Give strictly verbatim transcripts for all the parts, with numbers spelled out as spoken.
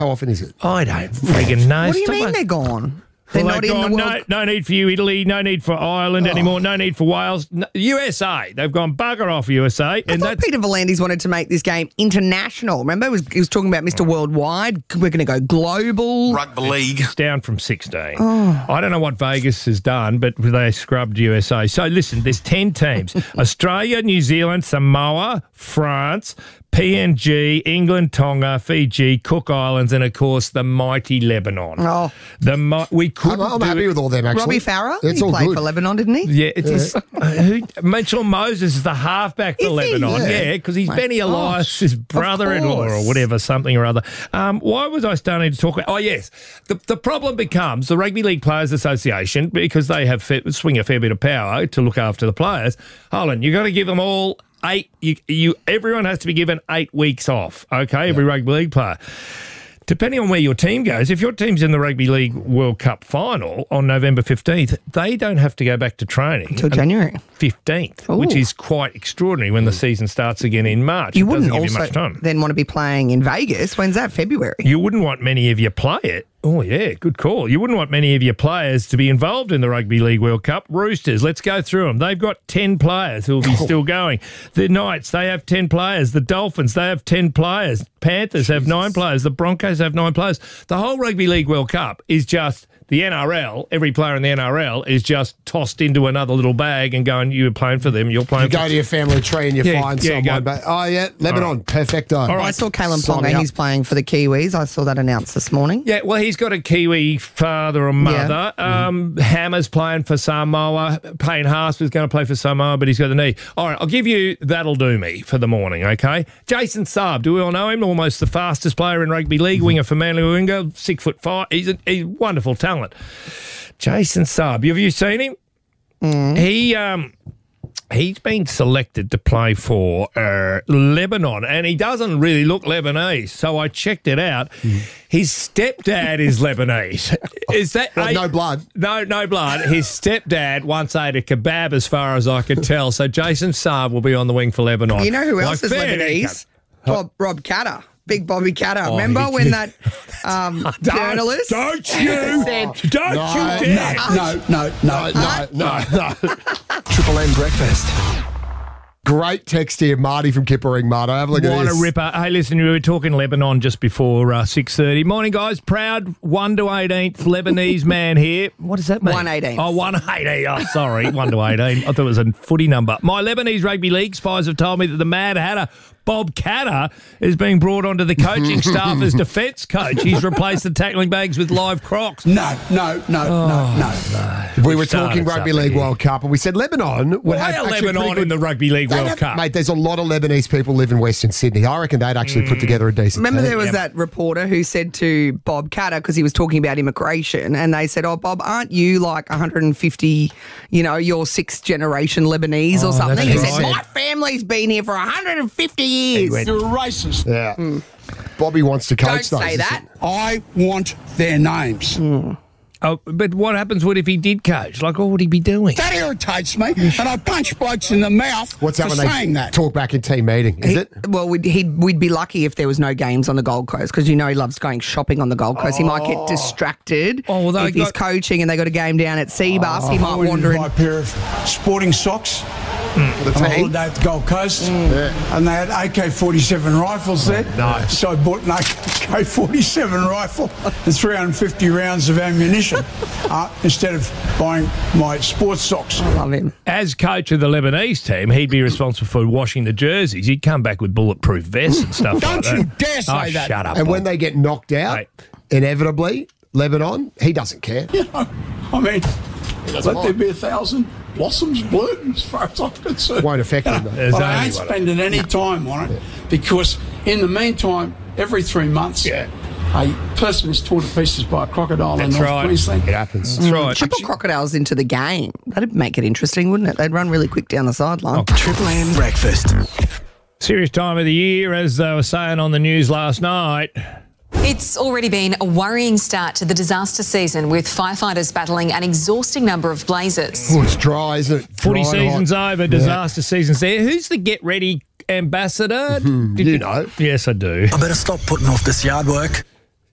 How often is it? I don't friggin' know. What do you Stop mean it. they're gone? They're Well, not they've in the gone, World no, no need for you, Italy. No need for Ireland Oh. anymore. No need for Wales. No, U S A. They've gone bugger off U S A. I And thought that's Peter Volandis wanted to make this game international. Remember, he was, he was talking about Mister Worldwide. We're going to go global. Rugby league. it's down from sixteen. Oh. I don't know what Vegas has done, but they scrubbed U S A. So listen, there's ten teams. Australia, New Zealand, Samoa, France, P N G, England, Tonga, Fiji, Cook Islands, and of course the mighty Lebanon. Oh. The mi- we could. I'm, I'm happy with all them, actually. Robbie Farah, It's he all played good. for Lebanon, didn't he? Yeah, it is. Uh, who, Mitchell Moses is the halfback for Is he? Lebanon. Yeah. Yeah, because he's My Benny Elias' gosh. brother-in-law Of or course. whatever, something or other. Um, why was I starting to talk about? Oh, yes. The, the problem becomes the Rugby League Players Association, because they have fa- swing a fair bit of power to look after the players. Hold on, you've got to give them all eight. You, you, everyone has to be given eight weeks off, okay, every rugby league player. Depending on where your team goes, if your team's in the Rugby League World Cup final on November fifteenth, they don't have to go back to training Till January. fifteenth, Ooh. which is quite extraordinary when the season starts again in March. You It wouldn't doesn't give you also much time. then want to be playing in Vegas. When's that? February. You wouldn't want many of your play it. Oh, yeah, good call. You wouldn't want many of your players to be involved in the Rugby League World Cup. Roosters, let's go through them. They've got ten players who will be still going. The Knights, they have ten players. The Dolphins, they have ten players. Panthers have nine players. The Broncos have nine players. The whole Rugby League World Cup is just the N R L. Every player in the N R L is just tossed into another little bag and going, you're playing for them, you're playing You for go to your family tree and you Yeah, find yeah, someone. go. But, oh, yeah, Lebanon, perfecto. All I saw Kalen Sign me Ponga. up. He's playing for the Kiwis. I saw that announced this morning. Yeah, well, he's got a Kiwi father and mother. Um, Hammer's playing for Samoa. Payne Haas was going to play for Samoa, but he's got the knee. All right, I'll give you That'll Do Me for the morning, okay? Jason Saab, do we all know him? Almost the fastest player in rugby league, winger for Manly Warringah, six foot five. He's a, he's a wonderful talent. Jason Saab, have you seen him? Mm. He... um. He's been selected to play for uh, Lebanon, and he doesn't really look Lebanese. So I checked it out. His stepdad is Lebanese. Is that Well, a- no blood. No, no blood. His stepdad once ate a kebab, as far as I could tell. So Jason Saab will be on the wing for Lebanon. You know who Like, else is fair Lebanese? Bob, Rob Catter. Big Bobby Catter. Oh, Remember he when did. that um, Don't- journalist Don't you? said, Don't No, you dare. No, no, no, No, no, no. Triple M breakfast. Great text here, Marty from Kippering, Marty. Have a look at What this. a ripper. Hey, listen, we were talking Lebanon just before uh, six thirty. Morning, guys. Proud one to eighteenth Lebanese man here. What does that mean? one eighteenth. Oh, one eighteen. Oh, sorry. one to eighteen. I thought it was a footy number. My Lebanese rugby league spies have told me that the Mad Hatter, Bob Catter, is being brought onto the coaching staff as defence coach. He's replaced the tackling bags with live crocs. no, no, no, no, no. We were started talking Rugby something League here. World Cup, and we said Lebanon would Why have are actually Lebanon pretty good- in the Rugby League They'd World have- Cup? Mate, there's a lot of Lebanese people live in Western Sydney. I reckon they'd actually put together a decent Remember team. there was that reporter who said to Bob Catter, because he was talking about immigration, and they said, oh, Bob, aren't you like one hundred fifty, you know, you're sixth generation Lebanese Oh, or something? that's He right. said, my family's been here for one hundred fifty years. went- You're a racist. Yeah. Bobby wants to coach Don't those. say that. I want their names. Oh, but what happens what if he did coach? Like, what would he be doing? That irritates me, and I punch blokes in the mouth What's that for when they saying that. talk back in team meeting? Is He- it? Well, we'd, he'd, we'd be lucky if there was no games on the Gold Coast, because you know he loves going shopping on the Gold Coast. He might get distracted. Oh, well, they if he's got- coaching and they got a game down at Seabus, he I might went wander and in. buy a pair of sporting socks For the on a team? holiday at the Gold Coast, and they had A K forty-seven rifles there. No. So I bought an A K forty-seven rifle and three hundred fifty rounds of ammunition uh, instead of buying my sports socks. Love him. As coach of the Lebanese team, he'd be responsible for washing the jerseys. He'd come back with bulletproof vests and stuff like Don't that. you dare say oh, that. shut up. And Bob. when they get knocked out, Mate. inevitably, Lebanon, he doesn't care. I mean, let there be a thousand blossoms bloom as far as I'm concerned. Won't affect You know, them, though. There's But I only ain't one. spending any time on it because in the meantime, every three months, Yeah. a person is torn to pieces by a crocodile That's in North right. Queensland. It happens. That's right. Triple crocodiles into the game. That'd make it interesting, wouldn't it? They'd run really quick down the sideline. Triple M breakfast. Serious time of the year, as they were saying on the news last night. It's already been a worrying start to the disaster season, with firefighters battling an exhausting number of blazes. Oh, it's dry, isn't it? Footy Dry and hot. season's over, disaster season's there. Who's the get ready ambassador? Did You know. Yes, I do. I better stop putting off this yard work.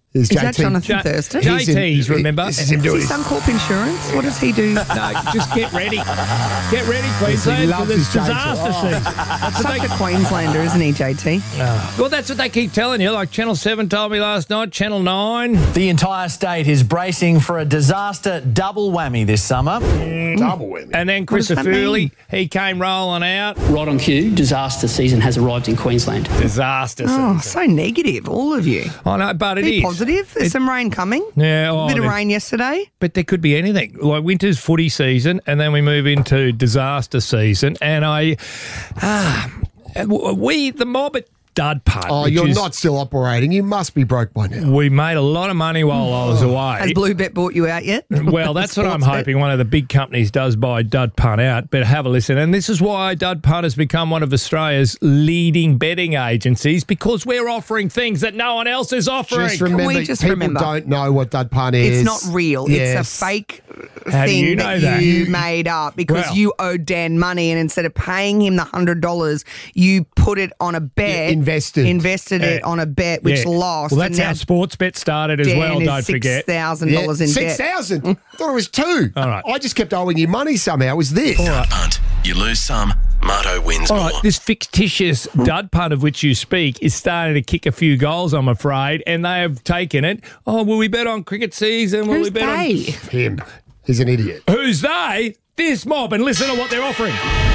Is, Is J T. that Jonathan J- Thurston? J- He's in- Ts, remember? This is him Is doing he Suncorp Insurance? What does he do? No, just get ready. Get ready, Queensland, loves for this his J T. disaster Oh. season. That's what they Such a Queenslander, isn't he, J T? Well, that's what they keep telling you. Like Channel seven told me last night, Channel nine. The entire state is bracing for a disaster double whammy this summer. Double whammy. And then What does Chris that Furley, mean? he came rolling out. Right on cue, disaster season has arrived in Queensland. Disaster Oh, season. so negative, all of you. I know, but it Be is. positive. There's It- some rain coming. Yeah, oh, A bit of there- rain yesterday. But there could be anything. Like winter's footy season, and then we move into disaster season. And I, ah, we, the mob at Dud Punt. Oh, which you're is- not still operating. You must be broke by now. We made a lot of money while I was away. Has Bluebet bought you out yet? Well, that's what I'm Sportsbet? hoping one of the big companies does buy Dud Punt out. But have a listen. And this is why Dud Punt has become one of Australia's leading betting agencies, because we're offering things that no one else is offering. Just remember, we just people remember? don't know what Dud Punt is. It's not real. Yes. It's a fake How do thing you know that, that? you made up because Well- you owed Dan money, and instead of paying him the hundred dollars, you put it on a bet. Yeah, invested. invested it Yeah. on a bet, which Yeah. lost. Well, that's and how now sports bet started as Dan well, is don't forget. six thousand Yeah, dollars in six debt. thousand. I thought it was two. All right. I just kept owing you money somehow. It was this. Punt. You lose some, Marto wins All more. right, this fictitious Dud Punt of which you speak is starting to kick a few goals, I'm afraid, and they have taken it. Oh, will we bet on cricket season? Will we Who's bet they? Him. He's an idiot. on who's they? This mob, and listen to what they're offering.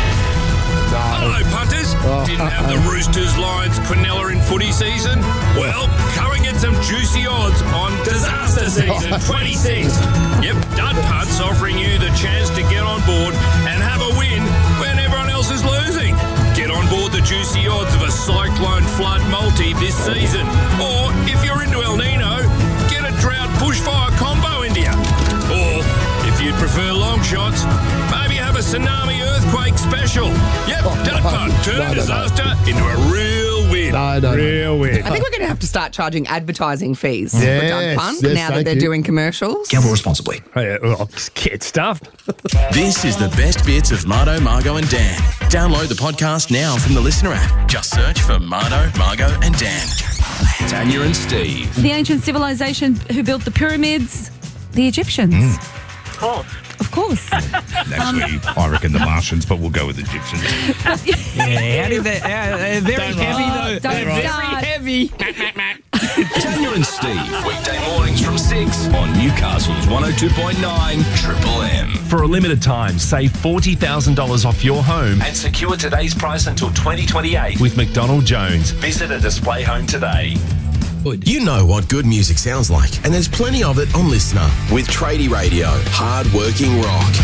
Hello, punters. Didn't have the Roosters, Lions, Quinella in footy season? Well, come and get some juicy odds on Disaster Season twenty-six. Yep, Dud Punt's offering you the chance to get on board and have a win when everyone else is losing. Get on board the juicy odds of a cyclone flood multi this season. Or, if you're into El Nino, get a drought bushfire combo into you. Or, if you'd prefer long shots, maybe have a tsunami earthquake special. Yep, Dud Punt. Turn No, no, no. disaster into a real win. No, no, no. Real weird. I think we're going to have to start charging advertising fees for Yes, Dud Punt yes, now that thank they're you. doing commercials. Gamble responsibly. Yeah, well, get stuffed. This is the best bits of Marto, Margo and Dan. Download the podcast now from the Listener app. Just search for Marto, Margo and Dan. Tanya and Steve. The ancient civilization who built the pyramids, the Egyptians. Of course. Of course. Actually, I reckon the Martians, but we'll go with Egyptians. Yeah, how did they, uh, they're very heavy though. Don't They're very start. heavy. Tanya and Steve. Weekday mornings from six on Newcastle's one oh two point nine Triple M. For a limited time, save forty thousand dollars off your home And secure today's price until twenty twenty-eight. with McDonald Jones. Visit a display home today. You know what good music sounds like, and there's plenty of it on Listener with Tradie Radio, hard-working rock.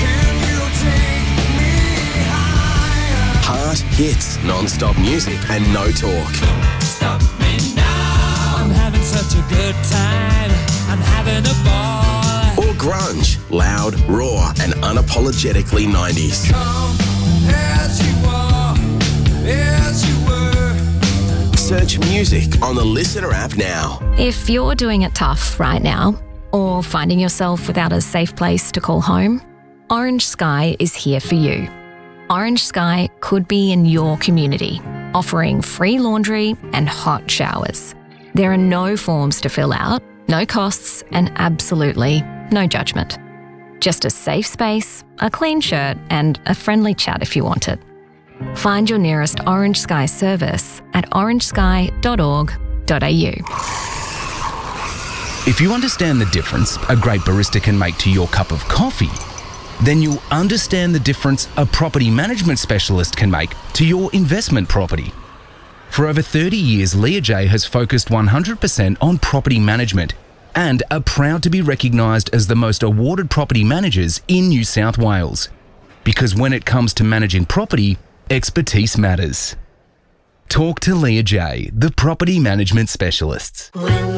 Heart hits, non-stop music, and no talk. Stop me now. I'm having such a good time. I'm having a ball. Or grunge, loud, raw, and unapologetically nineties. Come as you are, as you were. Search music on the Listener app now. If you're doing it tough right now, or finding yourself without a safe place to call home, Orange Sky is here for you. Orange Sky could be in your community, offering free laundry and hot showers. There are no forms to fill out, no costs, and absolutely no judgment. Just a safe space, a clean shirt, and a friendly chat if you want it. Find your nearest Orange Sky service at orange sky dot org dot a u. If you understand the difference a great barista can make to your cup of coffee, then you'll understand the difference a property management specialist can make to your investment property. For over thirty years, Leah J has focused one hundred percent on property management and are proud to be recognised as the most awarded property managers in New South Wales. Because when it comes to managing property, expertise matters. Talk to Leah J, the property management specialists.